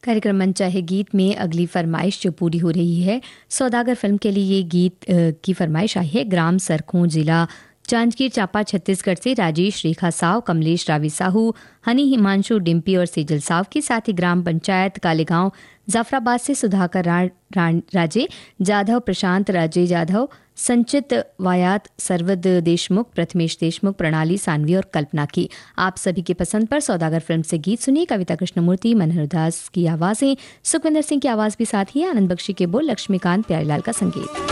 कार्यक्रम मन चाहे गीत में अगली फरमाइश जो पूरी हो रही है, सौदागर फिल्म के लिए ये गीत की फरमाइश आई है। ग्राम सरखों, जिला जांजगीर चांपा, छत्तीसगढ़ से राजेश, रेखा साव, कमलेश, रावी साहू, हनी, हिमांशु, डिम्पी और सेजल साव के साथ ही ग्राम पंचायत कालेगांव जाफराबाद से सुधाकर राजे जाधव, प्रशांत राजे जाधव, संचित वायात, सरवद देशमुख, प्रथमेश देशमुख, प्रणाली सानवी और कल्पना की। आप सभी की पसंद पर सौदागर फिल्म से गीत सुनिए। कविता कृष्णमूर्ति, मनोहर दास की आवाज़ें, सुखविंदर सिंह की आवाज़ भी साथ ही है, आनंद बख्शी के बोल, लक्ष्मीकांत प्यारेलाल का संगीत।